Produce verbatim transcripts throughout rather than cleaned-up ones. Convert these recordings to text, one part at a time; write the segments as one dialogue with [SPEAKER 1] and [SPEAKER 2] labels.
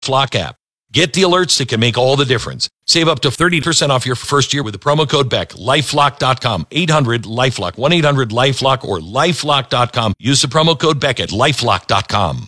[SPEAKER 1] LifeLock app. Get the alerts that can make all the difference. Save up to thirty percent off your first year with the promo code Beck. LifeLock dot com. eight hundred LifeLock. one eight hundred LifeLock or LifeLock dot com. Use the promo code Beck at LifeLock dot com.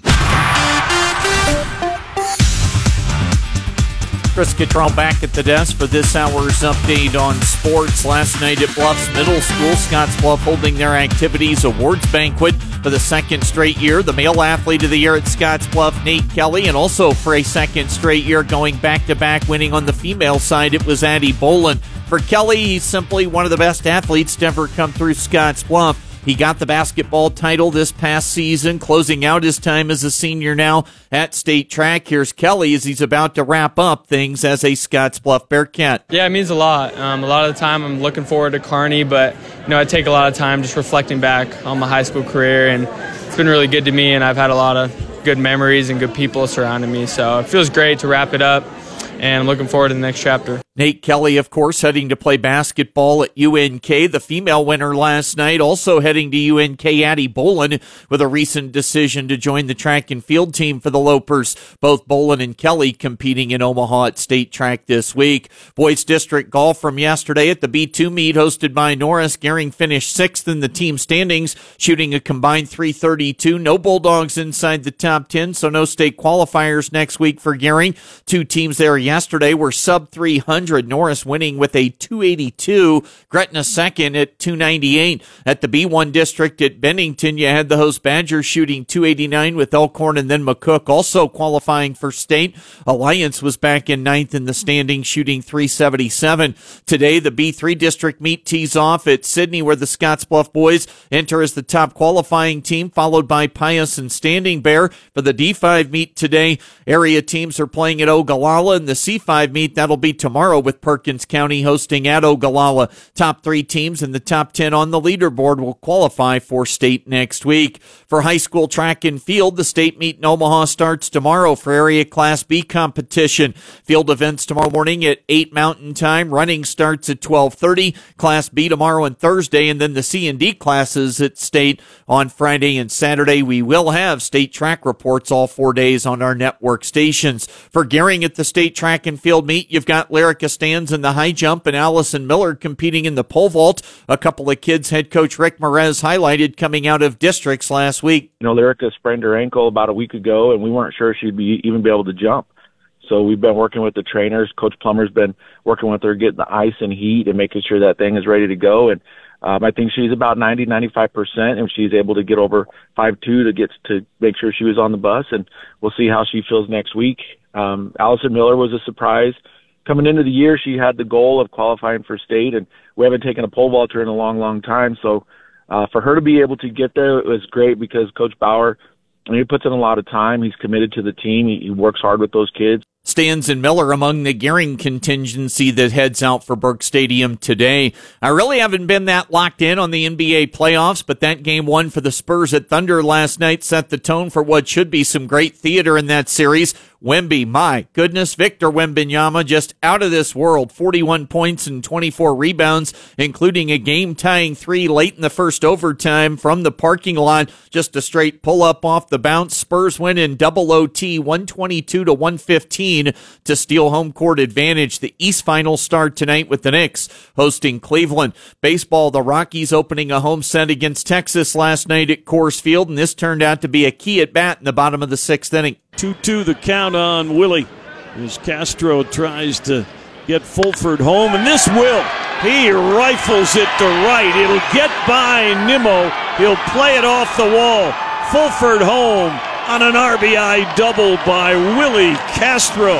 [SPEAKER 2] Chris Cottrell back at the desk for this hour's update on sports. Last night at Bluffs Middle School, Scottsbluff holding their activities awards banquet for the second straight year. The male athlete of the year at Scottsbluff, Nate Kelly, and also for a second straight year going back-to-back winning on the female side, it was Addie Bolin. For Kelly, he's simply one of the best athletes to ever come through Scottsbluff. He got the basketball title this past season, closing out his time as a senior now at State Track. Here's Kelly as he's about to wrap up things as a Scottsbluff Bearcat.
[SPEAKER 3] Yeah, it means a lot. Um, a lot of the time I'm looking forward to Kearney, but you know I take a lot of time just reflecting back on my high school career, and it's been really good to me, and I've had a lot of good memories and good people surrounding me. So it feels great to wrap it up, and I'm looking forward to the next chapter.
[SPEAKER 2] Nate Kelly, of course, heading to play basketball at U N K. The female winner last night also heading to U N K, Addie Bolin, with a recent decision to join the track and field team for the Lopers. Both Bolin and Kelly competing in Omaha at State Track this week. Boys District Golf from yesterday at the B two meet hosted by Norris. Gehring finished sixth in the team standings, shooting a combined three thirty-two. No Bulldogs inside the top ten, so no state qualifiers next week for Gehring. Two teams there yesterday were sub three hundred. Norris winning with a two eighty-two. Gretna second at two ninety-eight. At the B one district at Bennington, you had the host Badgers shooting two eighty-nine with Elkhorn and then McCook also qualifying for state. Alliance was back in ninth in the standings, shooting three seventy-seven. Today, the B three district meet tees off at Sydney, where the Scottsbluff boys enter as the top qualifying team, followed by Pius and Standing Bear. For the D five meet today, area teams are playing at Ogallala, and the C five meet, that'll be tomorrow with Perkins County hosting at Ogallala. Top three teams in the top ten on the leaderboard will qualify for state next week. For high school track and field, the state meet in Omaha starts tomorrow for area Class B competition. Field events tomorrow morning at eight Mountain Time. Running starts at twelve thirty. Class B tomorrow and Thursday, and then the C and D classes at state on Friday and Saturday. We will have state track reports all four days on our network stations. For Gehring at the state track and field meet, you've got Lyrica Stands in the high jump and Allison Miller competing in the pole vault. A couple of kids head coach Rick Merez highlighted coming out of districts last week.
[SPEAKER 4] You know, Lyrica sprained her ankle about a week ago, and we weren't sure she'd be even be able to jump. So we've been working with the trainers. Coach Plummer's been working with her, getting the ice and heat and making sure that thing is ready to go. And um, I think she's about ninety, ninety-five percent, and she's able to get over five two to get to make sure she was on the bus, and we'll see how she feels next week. Um, Allison Miller was a surprise. Coming into the year, she had the goal of qualifying for state, and we haven't taken a pole vaulter in a long, long time. So uh, for her to be able to get there, it was great because Coach Bauer, I mean, he puts in a lot of time. He's committed to the team. He, he works hard with those kids.
[SPEAKER 2] Stands and Miller among the Gehring contingency that heads out for Burke Stadium today. I really haven't been that locked in on the N B A playoffs, but that game one for the Spurs at Thunder last night set the tone for what should be some great theater in that series. Wemby, my goodness, Victor Wembanyama, just out of this world. forty-one points and twenty-four rebounds, including a game-tying three late in the first overtime from the parking lot. Just a straight pull-up off the bounce. Spurs win in double O T, one twenty-two to one fifteen to steal home court advantage. The East Finals start tonight with the Knicks hosting Cleveland. Baseball, the Rockies opening a home set against Texas last night at Coors Field, and this turned out to be a key at bat in the bottom of the sixth inning.
[SPEAKER 5] two two the count on Willie as Castro tries to get Fulford home, and this will. He rifles it to right. It'll get by Nimmo. He'll play it off the wall. Fulford home on an R B I double by Willie Castro.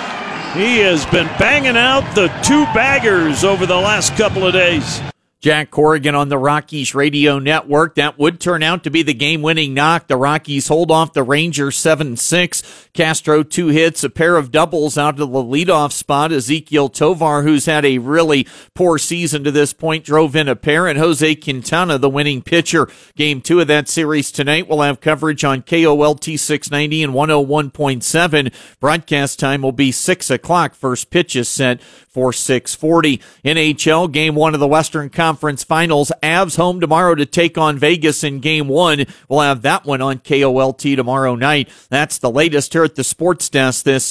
[SPEAKER 5] He has been banging out the two baggers over the last couple of days.
[SPEAKER 2] Jack Corrigan on the Rockies radio network. That would turn out to be the game-winning knock. The Rockies hold off the Rangers seven six. Castro, two hits, a pair of doubles out of the leadoff spot. Ezekiel Tovar, who's had a really poor season to this point, drove in a pair. And Jose Quintana, the winning pitcher. Game two of that series tonight. We'll have coverage on K O L T six ninety and one oh one point seven. Broadcast time will be six o'clock. First pitch is set for six forty. N H L, game one of the Western Conference Conference Finals. Avs home tomorrow to take on Vegas in Game one. We'll have that one on K O L T tomorrow night. That's the latest here at the Sports Desk this